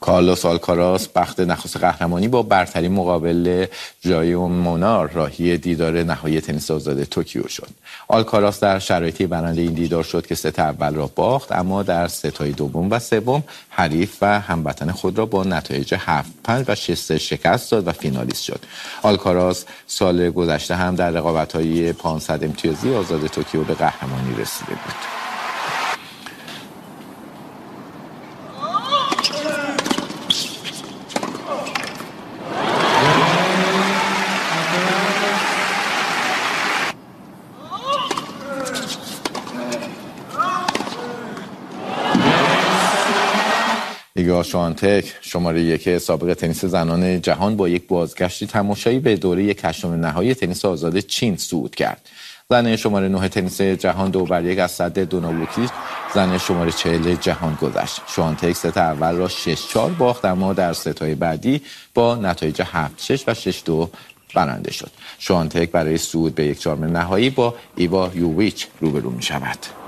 کارلوس آلکاراز بخت نخست قهرمانی با برتری مقابل ژایو مونار راهی دیدار نهایی تنیس آزاد توکیو شد. آلکاراز در شرایطی برنده این دیدار شد که ست اول را باخت، اما در ست‌های دوم و سوم حریف و هموطن خود را با نتایج 7-5 و 6-3 شکست داد و فینالیست شد. آلکاراز سال گذشته هم در رقابت‌های 500 امتیازی آزاد توکیو به قهرمانی رسیده بود. ایگا شوانتک شماره 1 سابق تنیس زنان جهان با یک بازگشتی تماشایی به دوره 8 نهایی تنیس آزاد چین صعود کرد. زن شماره 9 تنیس جهان 2-1 از صد دوناووتیچ زن شماره 40 جهان گذشت. شوانتک ست اول را 6-4 باخت، اما در ست‌های بعدی با نتایج 7-6 و 6-2 برنده شد. شوانتک برای صعود به یک چهارم نهایی با ایوا یوویچ روبرو می شود.